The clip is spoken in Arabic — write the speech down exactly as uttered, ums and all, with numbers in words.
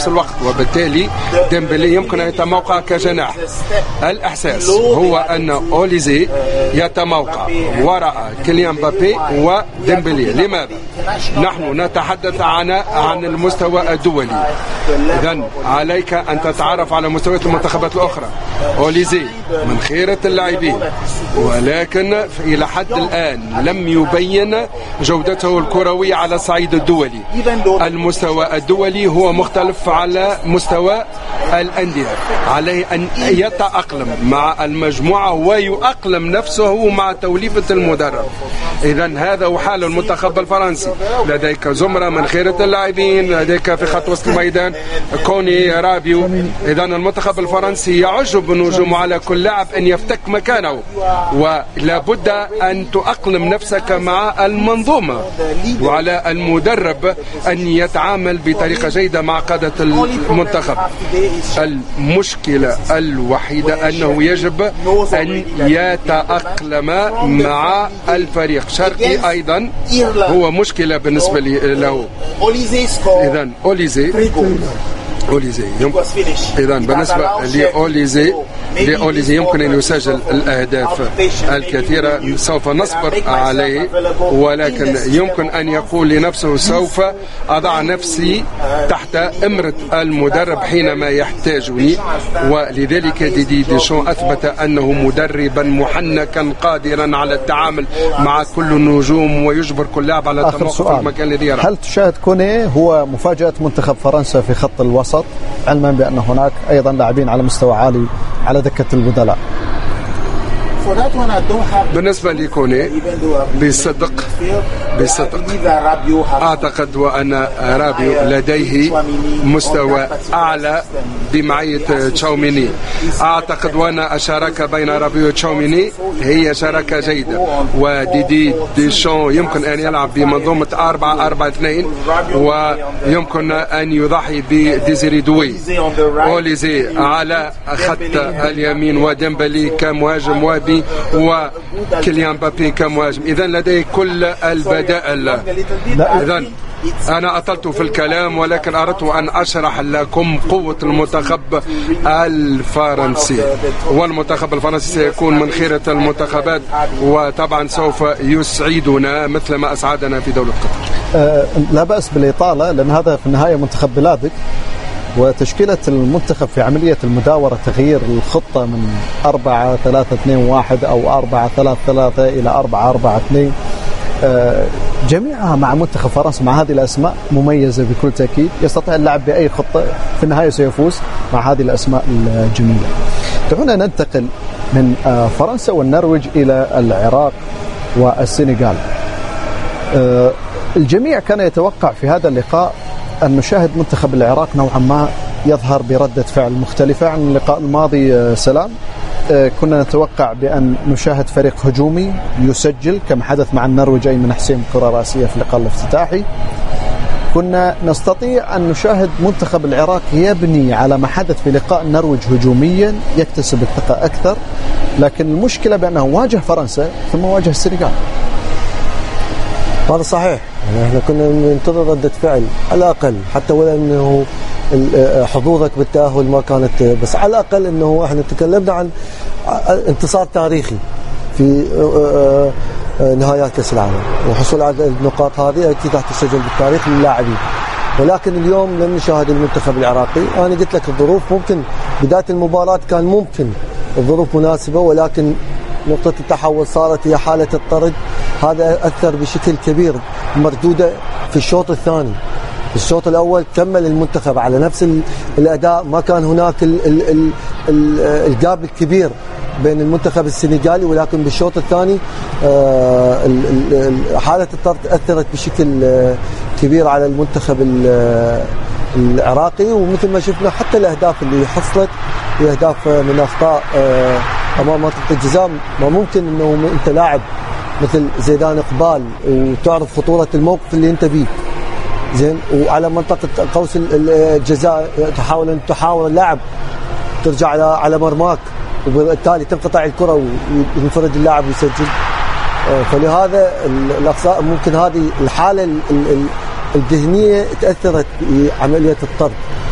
نفس الوقت، وبالتالي ديمبلي يمكن أن يتموقع كجناح. الإحساس هو أن أوليزي يتموقع وراء كيليان مبابي وديمبلي. لماذا؟ نحن نتحدث عن عن المستوى الدولي، إذن عليك أن تتعرف على مستويات المنتخبات الأخرى. أوليزي من خيرة اللاعبين، ولكن إلى حد الآن لم يبين جودته الكروية على الصعيد الدولي. المستوى الدولي هو مختلف على مستوى الأندية، عليه أن يتأقلم مع المجموعة ويؤقلم نفسه مع توليفة المدرب. إذن هذا هو حال المنتخب الفرنسي، لديك زمرة من خيرة اللاعبين، لديك في خط وسط الميدان كوني، رابيو. إذن المنتخب الفرنسي يعج بنجومه على كل لاعب أن يفتك مكانه، ولا بد أن تؤقلم نفسك مع المنظومة، وعلى المدرب أن يتعامل بطريقة جيدة مع قادة المنتخب. المشكلة الوحيدة أنه يجب أن يتأقلم مع الفريق. شرقي أيضا هو مشكلة بالنسبة له. إذن أوليزي أوليزي إذا بالنسبة لأوليزي لأوليزي يمكن أن يسجل الأهداف الكثيرة، سوف نصبر عليه، ولكن يمكن أن يقول لنفسه سوف أضع نفسي تحت إمرة المدرب حينما يحتاجني. ولذلك ديدي ديشون أثبت أنه مدربا محنكا قادرا على التعامل مع كل النجوم ويجبر كل لاعب على التموقف في المكان الذي يراه. هل تشاهد كوني هو مفاجأة منتخب فرنسا في خط الوسط، علما بأن هناك أيضا لاعبين على مستوى عالي على دكة البدلاء؟ بالنسبة لكوني بصدق بصدق أعتقد وأن رابيو لديه مستوى أعلى بمعية تشاوميني. أعتقد وأن الشراكة بين رابيو وتشاوميني هي شراكة جيدة، وديدي ديشون يمكن أن يلعب بمنظومة أربعة أربعة اثنين، ويمكن أن يضحي بديزيري دوي. أوليزي على خط اليمين وديمبلي كمهاجم وبي وكيليان مبابي كمهاجم. إذن لديه كل البدائل. إذن أنا أطلت في الكلام، ولكن أردت أن أشرح لكم قوة المنتخب الفرنسي، والمنتخب الفرنسي سيكون من خيرة المنتخبات، وطبعا سوف يسعدنا مثل ما أسعدنا في دولة قطر. أه لا بأس بالإطالة، لأن هذا في النهاية منتخب بلادك، وتشكيلة المنتخب في عملية المداورة تغيير الخطة من أربعة ثلاثة اثنين واحد أو أربعة ثلاثة ثلاثة إلى أربعة أربعة اثنين، جميعها مع منتخب فرنسا مع هذه الأسماء مميزة بكل تأكيد، يستطيع اللعب بأي خطة في النهاية سيفوز مع هذه الأسماء الجميلة. دعونا ننتقل من فرنسا والنرويج إلى العراق والسنغال. الجميع كان يتوقع في هذا اللقاء أن نشاهد منتخب العراق نوعا ما يظهر بردة فعل مختلفة عن اللقاء الماضي. سلام، كنا نتوقع بأن نشاهد فريق هجومي يسجل كما حدث مع النرويج، أيمن حسين كرة رأسية في اللقاء الافتتاحي. كنا نستطيع أن نشاهد منتخب العراق يبني على ما حدث في لقاء النرويج هجوميا، يكتسب الثقة أكثر، لكن المشكلة بأنه واجه فرنسا ثم واجه السنغال. هذا صحيح، يعني احنا كنا ننتظر ردة فعل على الأقل، حتى ولا أنه حظوظك بالتأهل ما كانت، بس على الأقل أنه احنا تكلمنا عن انتصار تاريخي في نهايات كأس العالم، وحصول على النقاط هذه أكيد راح تسجل بالتاريخ للاعبين. ولكن اليوم لم نشاهد المنتخب العراقي. أنا قلت لك الظروف ممكن بداية المباراة كان ممكن الظروف مناسبة، ولكن نقطة التحول صارت هي حالة الطرد. هذا أثر بشكل كبير، مردودة في الشوط الثاني. في الشوط الأول كمل المنتخب على نفس الأداء، ما كان هناك ال ال ال ال الجاب الكبير بين المنتخب السنغالي، ولكن بالشوط الثاني حالة الطرد أثرت بشكل كبير على المنتخب العراقي. ومثل ما شفنا حتى الأهداف اللي حصلت هي أهداف من أخطاء أمام منطقة الجزاء. ما ممكن أنه أنت لاعب مثل زيدان إقبال وتعرف خطورة الموقف اللي أنت بيه زين، وعلى منطقة قوس الجزاء تحاول أن تحاول اللاعب ترجع على على مرماك، وبالتالي تنقطع الكرة وينفرد اللاعب ويسجل. فلهذا الأقصاء ممكن هذه الحالة الذهنية تأثرت بعملية الطرد.